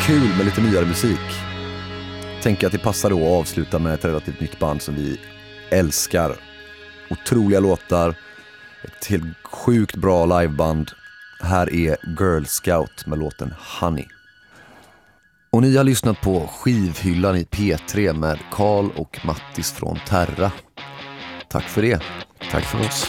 kul med lite nyare musik. Tänker att det passar då att avsluta med ett relativt nytt band som vi älskar. Otroliga låtar, ett helt sjukt bra liveband. Här är Girl Scout med låten Honey. Och ni har lyssnat på Skivhyllan i P3 med Carl och Mattis från Terra. Tack för det. Tack för oss.